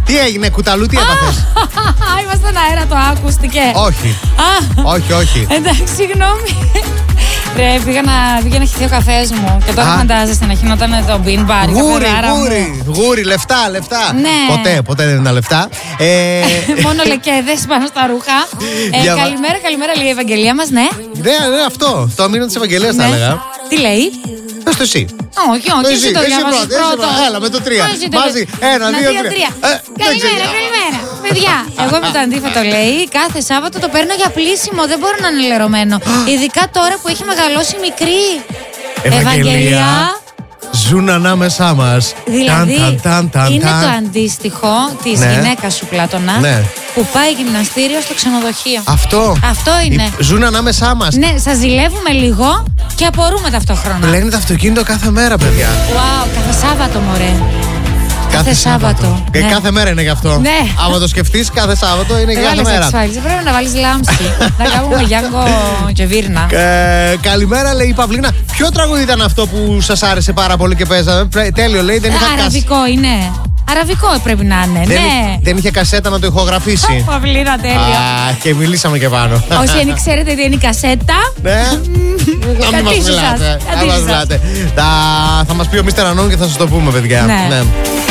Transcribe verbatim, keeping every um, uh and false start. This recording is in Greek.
Τι έγινε, κουταλού, τι έπαθες? Είμαστε στον αέρα, το άκουστηκε. Όχι. Όχι, όχι. Εντάξει, συγγνώμη. Ρε, πήγα να, πήγα να χυθεί ο καφές μου και τώρα φαντάζεσαι να χυνόταν το bean bar. Γούρι, γούρι, γούρι, λεφτά, λεφτά. Ναι. Ποτέ, ποτέ δεν είναι λεφτά. Ε... Μόνο λεκέδες πάνω στα ρούχα. ε, Για... Καλημέρα, καλημέρα, λέει η Ευαγγελία μας, ναι. Ναι, ναι, αυτό. Το αμήνο της Ευαγγελίας ναι. θα έλεγα. Τι λέει? Πες το εσύ. Όχι, όχι, εσύ, εσύ το διαβάζεις πρώτο. Έλα με το τρία. Μαζί, ένα, δύο, τρία. Καλημέρα, καλημέρα. Παιδιά, εγώ με το αντίθετο λέει, κάθε Σάββατο το παίρνω για πλήσιμο, δεν μπορώ να είναι λερωμένο. Ειδικά τώρα που έχει μεγαλώσει μικρή. Ευαγγελία. Ζουν ανάμεσά μας. Δηλαδή ταν, ταν, ταν, είναι ταν. το αντίστοιχο της ναι. γυναίκας σου, Πλάτωνα, ναι. που πάει γυμναστήριο στο ξενοδοχείο. Αυτό. Αυτό είναι. Ζουν ανάμεσά μας. Ναι, σας ζηλεύουμε λίγο και απορούμε ταυτόχρονα. Πλένει το αυτοκίνητο κάθε μέρα, παιδιά. Wow, κάθε Σάββατο, μωρέ. Κάθε, κάθε Σάββατο. Σάββατο. Και ναι. κάθε μέρα είναι γι' αυτό. Ναι. Άμα το σκεφτείς, κάθε Σάββατο είναι και κάθε μέρα. Δεν πρέπει να βάλεις λάμψη. Να κάνουμε Γιάνγκο και Βίρνα. Ε, καλημέρα, λέει η Παυλίνα. Ποιο τραγούδι ήταν αυτό που σας άρεσε πάρα πολύ και παίζαμε? Τέλειο, λέει. Δεν είχα κασέτα. Αραβικό είναι. Αραβικό πρέπει να είναι. Δεν, ναι. δεν είχε κασέτα να το ηχογραφήσει. Παυλίνα, τέλειο. Α, και μιλήσαμε και πάνω. Όσοι δεν ξέρετε τι είναι η κασέτα. Ναι. Να μην μας μιλάτε. Θα μας πει ο Μίστερ Ανών και θα σας το πούμε, παιδιά. Ναι.